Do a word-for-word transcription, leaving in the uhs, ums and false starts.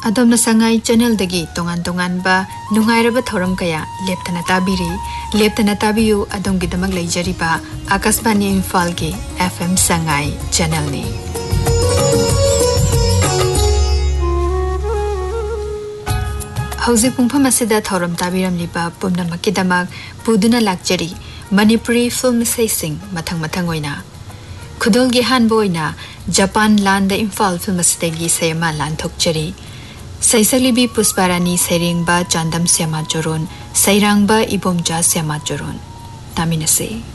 Adom na Sangai channel dagi tongan tongan ba nungairaba thoram kaya leptana tabiri leptana tabiyu adom gidamag leijari ba Akashbani Imphal ge F M Sangai channel ni Hauzik pungpham asida thoram tabiram liba pumnamak gidamag puduna lakjari Manipuri film sing mathang mathang oina Khudol ge hanbo oina Japan land Imphal film asitegi sayama lan thokjari Saisalibi Pusparani Seringba Chandam Syama Joron Sairangba Ibomja Syama Joron Taminase